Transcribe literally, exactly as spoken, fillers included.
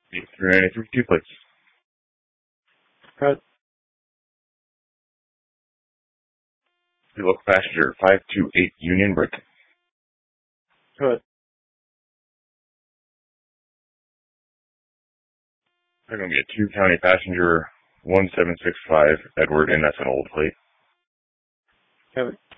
three ninety-three, two plates. Cut. Local passenger five two eight Union Brick. Cut. They're going to be a two county passenger one seven six five Edward, and that's an old plate. Cut.